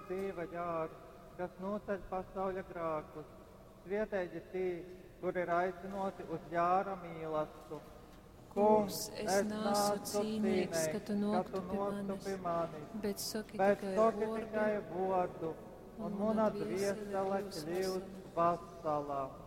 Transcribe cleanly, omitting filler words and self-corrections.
dzīva ģārs, kas noceļ pasauļa grākus. Svietēji tī, kur ir aicinoti uz ģāra mīlestību. Kungs, es nesu cīnīgs, ka tu nostupi mani, bet saki tikai vārdu, un mana dviesele kļūst vesela.